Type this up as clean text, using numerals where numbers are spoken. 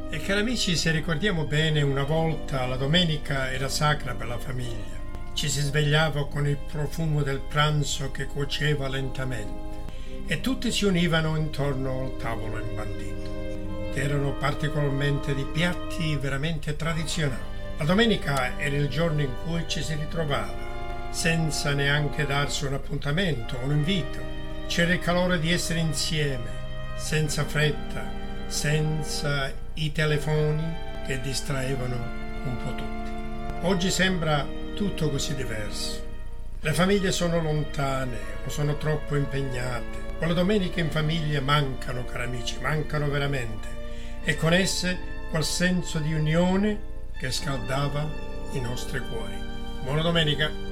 E cari amici, se ricordiamo bene, una volta la domenica era sacra per la famiglia. Ci si svegliava con il profumo del pranzo che cuoceva lentamente e tutti si univano intorno al tavolo imbandito, che erano particolarmente di piatti veramente tradizionali. La domenica era il giorno in cui ci si ritrovava, senza neanche darsi un appuntamento, un invito. C'era il calore di essere insieme, senza fretta, senza i telefoni che distraevano un po' tutti. Oggi sembra tutto così diverso. Le famiglie sono lontane o sono troppo impegnate. Quelle domeniche in famiglia mancano, cari amici, mancano veramente. E con esse quel senso di unione che scaldava i nostri cuori. Buona domenica!